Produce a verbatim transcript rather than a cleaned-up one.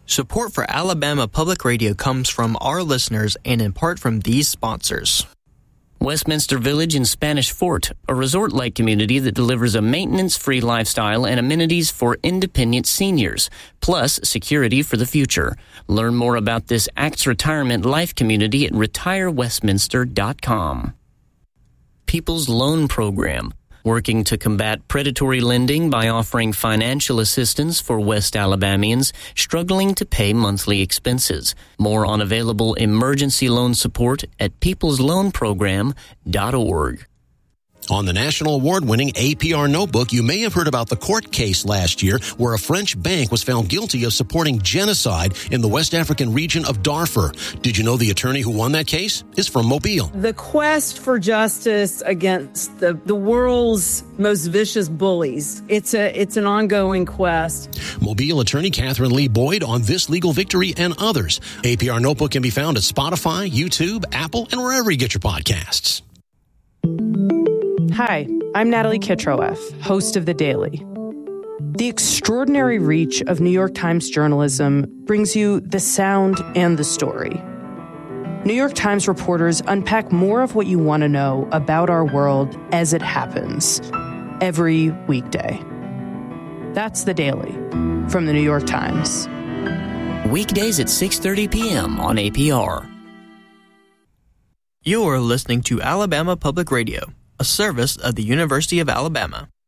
Support for Alabama Public Radio comes from our listeners and in part from these sponsors. Westminster Village in Spanish Fort, a resort-like community that delivers a maintenance-free lifestyle and amenities for independent seniors, plus security for the future. Learn more about this Acts Retirement Life community at retire westminster dot com. People's Loan Program, working to combat predatory lending by offering financial assistance for West Alabamians struggling to pay monthly expenses. More on available emergency loan support at peoples loan program dot org. On the national award-winning A P R Notebook, you may have heard about the court case last year where a French bank was found guilty of supporting genocide in the West African region of Darfur. Did you know the attorney who won that case is from Mobile? The quest for justice against the, the world's most vicious bullies, it's a it's an ongoing quest. Mobile attorney Catherine Lee Boyd on this legal victory and others. A P R Notebook can be found at Spotify, YouTube, Apple, and wherever you get your podcasts. Hi, I'm Natalie Kitroeff, host of The Daily. The extraordinary reach of New York Times journalism brings you the sound and the story. New York Times reporters unpack more of what you want to know about our world as it happens, every weekday. That's The Daily from the New York Times. Weekdays at six thirty p.m. on A P R. You're listening to Alabama Public Radio, a service of the University of Alabama.